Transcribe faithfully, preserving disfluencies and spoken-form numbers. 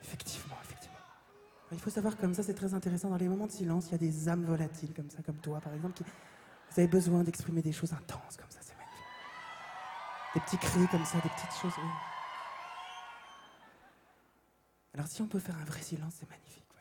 Effectivement, effectivement. Il faut savoir comme ça, c'est très intéressant, dans les moments de silence, il y a des âmes volatiles comme ça, comme toi par exemple, qui vous avez besoin d'exprimer des choses intenses comme ça, c'est magnifique. Des petits cris comme ça, des petites choses. Oui. Alors si on peut faire un vrai silence, c'est magnifique.